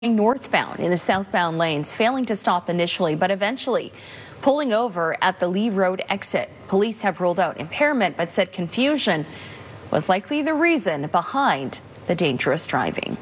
Northbound in the southbound lanes, failing to stop initially, but eventually pulling over at the Lee Road exit. Police have ruled out impairment, but said confusion was likely the reason behind the dangerous driving.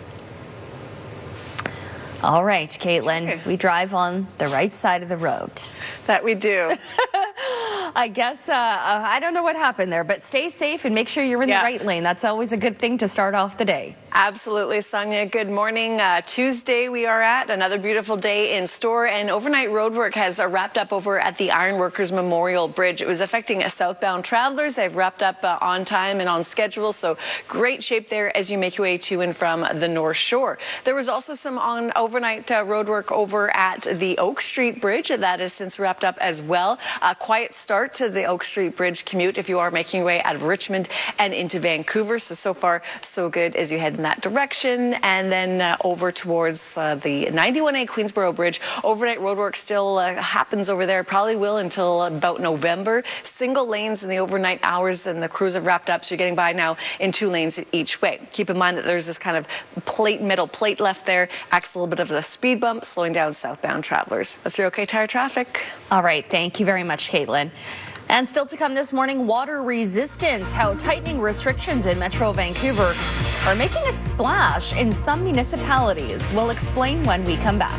All right, Caitlin, we drive on the right side of the road. That we do. I guess, I don't know what happened there, but stay safe and make sure you're in the right lane. That's always a good thing to start off the day. Absolutely, Sonia. Good morning. Tuesday we are at another beautiful day in store, and overnight roadwork has wrapped up over at the Ironworkers Memorial Bridge. It was affecting southbound travelers. They've wrapped up on time and on schedule, so great shape there as you make your way to and from the North Shore. There was also some overnight roadwork over at the Oak Street Bridge. That is since wrapped up as well. A quiet start to the Oak Street Bridge commute if you are making your way out of Richmond and into Vancouver. So far, so good as you head in that direction. And then over towards the 91A Queensboro Bridge. Overnight roadwork still happens over there. Probably will until about November. Single lanes in the overnight hours, and the crews have wrapped up, so you're getting by now in 2 lanes each way. Keep in mind that there's this kind of metal plate left there. Acts a little bit of the speed bump, slowing down southbound travelers. That's your OK Tire traffic. All right. Thank you very much, Caitlin. And still to come this morning, water resistance, how tightening restrictions in Metro Vancouver are making a splash in some municipalities. We'll explain when we come back.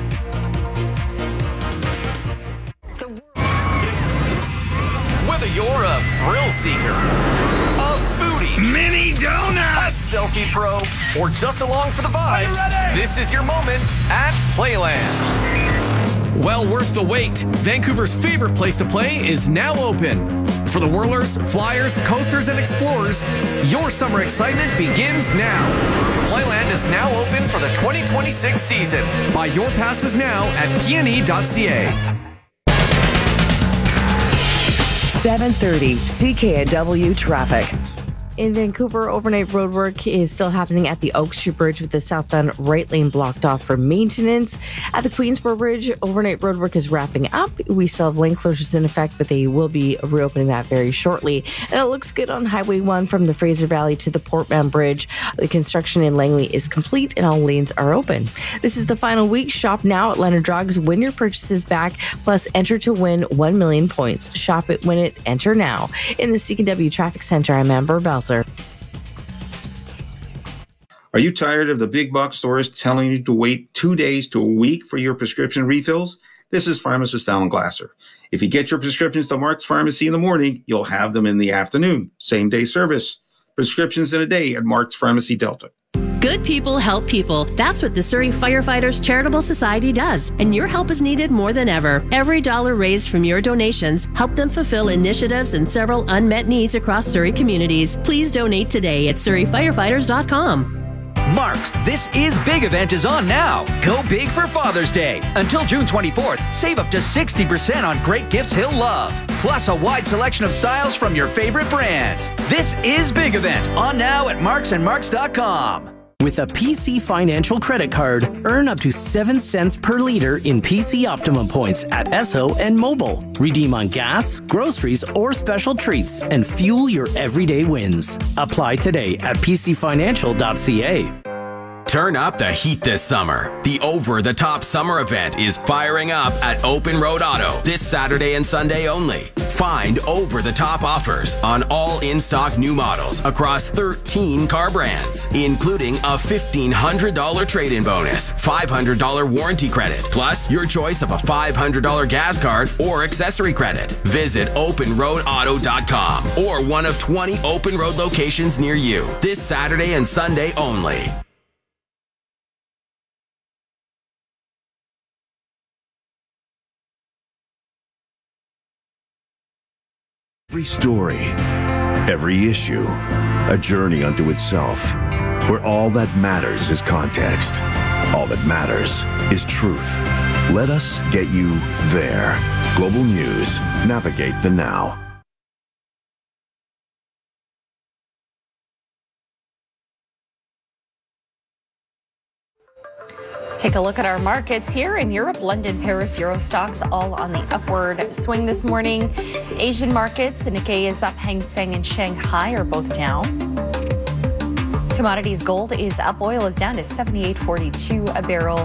Whether you're a thrill seeker, a foodie, mini donut, a selfie pro, or just along for the vibes, this is your moment at Playland. Well worth the wait. Vancouver's favorite place to play is now open. For the whirlers, flyers, coasters, and explorers, your summer excitement begins now. Playland is now open for the 2026 season. Buy your passes now at pne.ca. 7:30 CKNW traffic. In Vancouver, overnight roadwork is still happening at the Oak Street Bridge with the southbound right lane blocked off for maintenance. At the Queensboro Bridge, overnight roadwork is wrapping up. We still have lane closures in effect, but they will be reopening that very shortly. And it looks good on Highway 1 from the Fraser Valley to the Portman Bridge. The construction in Langley is complete and all lanes are open. This is the final week. Shop now at Leonard Drugs. Win your purchases back, plus enter to win 1 million points. Shop it, win it, enter now. In the CKNW Traffic Center, I'm Amber Belser. Are you tired of the big box stores telling you to wait 2 days to a week for your prescription refills? This is pharmacist Alan Glasser. If you get your prescriptions to Mark's Pharmacy in the morning, you'll have them in the afternoon. Same day service. Prescriptions in a day at Mark's Pharmacy Delta. Good people help people. That's what the Surrey Firefighters Charitable Society does, and your help is needed more than ever. Every dollar raised from your donations help them fulfill initiatives and several unmet needs across Surrey communities. Please donate today at surreyfirefighters.com. Mark's This Is Big event is on now. Go big for Father's Day. Until June 24th, save up to 60% on great gifts he'll love. Plus a wide selection of styles from your favorite brands. This Is Big event on now at marksandmarks.com. With a PC Financial credit card, earn up to 7 cents per liter in PC Optimum points at Esso and Mobile. Redeem on gas, groceries, or special treats and fuel your everyday wins. Apply today at pcfinancial.ca. Turn up the heat this summer. The over-the-top summer event is firing up at Open Road Auto this Saturday and Sunday only. Find over-the-top offers on all in-stock new models across 13 car brands, including a $1,500 trade-in bonus, $500 warranty credit, plus your choice of a $500 gas card or accessory credit. Visit openroadauto.com or one of 20 Open Road locations near you this Saturday and Sunday only. Every story, every issue, a journey unto itself, where all that matters is context. All that matters is truth. Let us get you there. Global News. Navigate the now. Take a look at our markets here in Europe. London, Paris, Euro stocks all on the upward swing this morning. Asian markets, the Nikkei is up. Hang Seng and Shanghai are both down. Commodities, gold is up, oil is down to $78.42 a barrel.